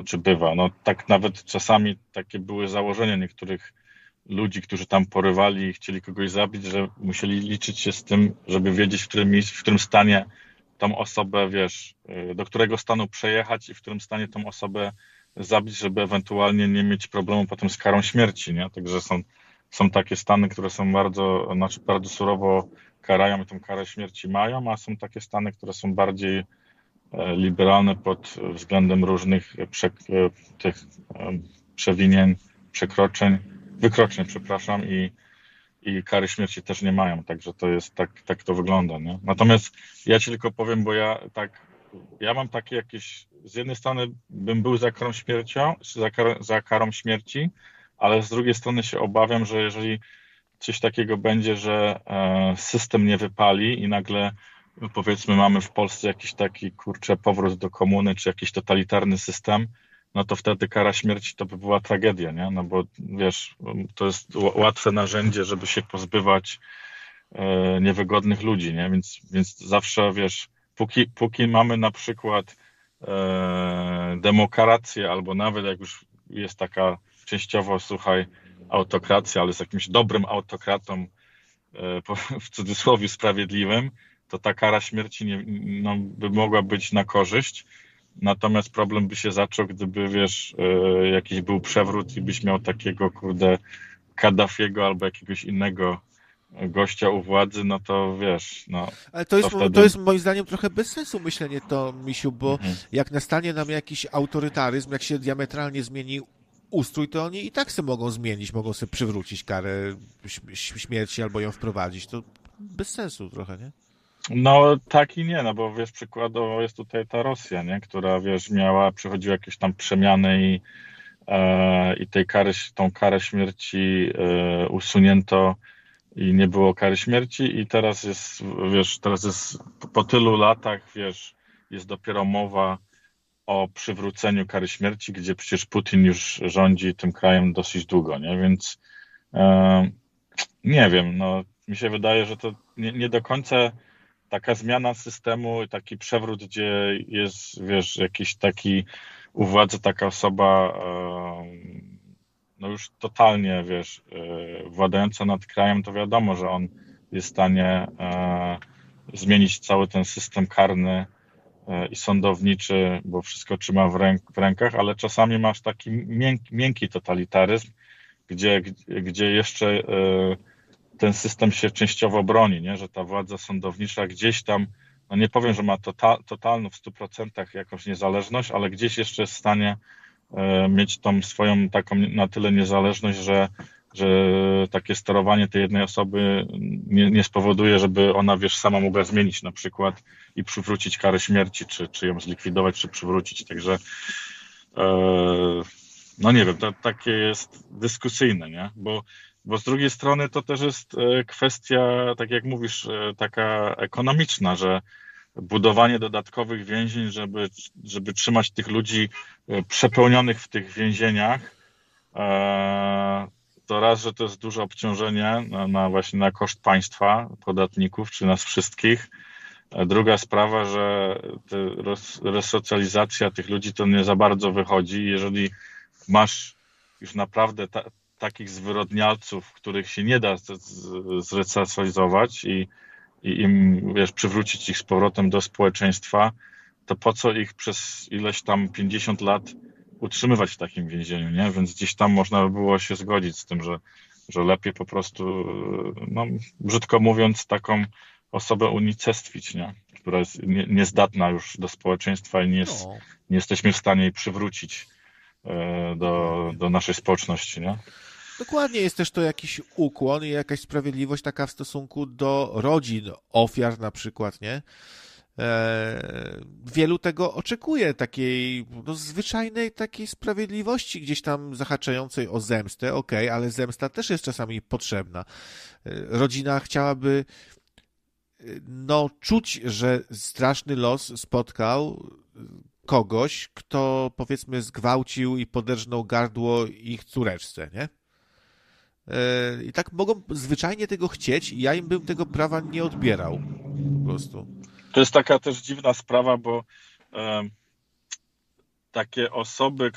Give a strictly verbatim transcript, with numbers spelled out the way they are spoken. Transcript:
czy bywa. No tak nawet czasami takie były założenia niektórych ludzi, którzy tam porywali i chcieli kogoś zabić, że musieli liczyć się z tym, żeby wiedzieć, w którym miejscu, w którym stanie tą osobę, wiesz, do którego stanu przejechać i w którym stanie tą osobę zabić, żeby ewentualnie nie mieć problemu potem z karą śmierci, nie? Także są, są takie stany, które są bardzo, znaczy bardzo surowo karają i tą karę śmierci mają, a są takie stany, które są bardziej liberalne pod względem różnych prze, tych przewinień, przekroczeń, wykroczeń, przepraszam, i, i kary śmierci też nie mają, także to jest, tak, tak to wygląda, nie? Natomiast ja ci tylko powiem, bo ja tak, ja mam takie jakieś, z jednej strony bym był za karą śmiercią, za, kar, za karą śmierci, ale z drugiej strony się obawiam, że jeżeli coś takiego będzie, że system nie wypali i nagle, powiedzmy, mamy w Polsce jakiś taki, kurczę, powrót do komuny, czy jakiś totalitarny system, no to wtedy kara śmierci to by była tragedia, nie? No bo wiesz, to jest łatwe narzędzie, żeby się pozbywać e, niewygodnych ludzi, nie? Więc, więc zawsze, wiesz, póki, póki mamy na przykład e, demokrację, albo nawet jak już jest taka częściowo, słuchaj, autokracja, ale z jakimś dobrym autokratą, e, w cudzysłowie sprawiedliwym, to ta kara śmierci nie, no, by mogła być na korzyść. Natomiast problem by się zaczął, gdyby, wiesz, jakiś był przewrót i byś miał takiego, kurde, Kaddafiego albo jakiegoś innego gościa u władzy, no to wiesz, no. Ale to jest, to wtedy... to jest moim zdaniem trochę bez sensu myślenie to, Misiu, bo Mhm. jak nastanie nam jakiś autorytaryzm, jak się diametralnie zmieni ustrój, to oni i tak sobie mogą zmienić, mogą sobie przywrócić karę śmierci albo ją wprowadzić. To bez sensu trochę, nie? No tak i nie, no bo wiesz, przykładowo jest tutaj ta Rosja, nie, która, wiesz, miała, przechodziła jakieś tam przemiany i, e, i tej kary, tą karę śmierci e, usunięto i nie było kary śmierci i teraz jest, wiesz, teraz jest po tylu latach, wiesz, jest dopiero mowa o przywróceniu kary śmierci, gdzie przecież Putin już rządzi tym krajem dosyć długo, nie, więc e, nie wiem, no mi się wydaje, że to nie, nie do końca taka zmiana systemu, taki przewrót, gdzie jest, wiesz, jakiś taki u władzy taka osoba, no już totalnie, wiesz, władająca nad krajem, to wiadomo, że on jest w stanie zmienić cały ten system karny i sądowniczy, bo wszystko trzyma w, ręk, w rękach, ale czasami masz taki miękki, miękki totalitaryzm, gdzie, gdzie jeszcze ten system się częściowo broni, nie? Że ta władza sądownicza gdzieś tam, no nie powiem, że ma total, totalną w stu procentach jakąś niezależność, ale gdzieś jeszcze jest w stanie e, mieć tą swoją taką na tyle niezależność, że, że takie sterowanie tej jednej osoby nie, nie spowoduje, żeby ona, wiesz, sama mogła zmienić na przykład i przywrócić karę śmierci, czy, czy ją zlikwidować, czy przywrócić. Także e, no nie wiem, to takie jest dyskusyjne, nie? Bo Bo z drugiej strony to też jest kwestia, tak jak mówisz, taka ekonomiczna, że budowanie dodatkowych więzień, żeby, żeby trzymać tych ludzi przepełnionych w tych więzieniach, to raz, że to jest duże obciążenie na, na właśnie na koszt państwa, podatników, czy nas wszystkich. Druga sprawa, że resocjalizacja tych ludzi to nie za bardzo wychodzi. Jeżeli masz już naprawdę ta, takich zwyrodnialców, których się nie da zresocjalizować i, i im, wiesz, przywrócić ich z powrotem do społeczeństwa, to po co ich przez ileś tam pięćdziesiąt lat utrzymywać w takim więzieniu, nie? Więc gdzieś tam można by było się zgodzić z tym, że, że lepiej po prostu, no, brzydko mówiąc, taką osobę unicestwić, nie? Która jest nie, niezdatna już do społeczeństwa i nie, jest, No. nie jesteśmy w stanie jej przywrócić do, do naszej społeczności, nie? Dokładnie, jest też to jakiś ukłon i jakaś sprawiedliwość taka w stosunku do rodzin, ofiar na przykład, nie? E, wielu tego oczekuje, takiej no, zwyczajnej takiej sprawiedliwości gdzieś tam zahaczającej o zemstę, okej, okay, ale zemsta też jest czasami potrzebna. E, rodzina chciałaby no czuć, że straszny los spotkał kogoś, kto powiedzmy zgwałcił i poderżnął gardło ich córeczce, nie? I tak mogą zwyczajnie tego chcieć i ja im bym tego prawa nie odbierał. Po prostu. To jest taka też dziwna sprawa, bo e, takie osoby,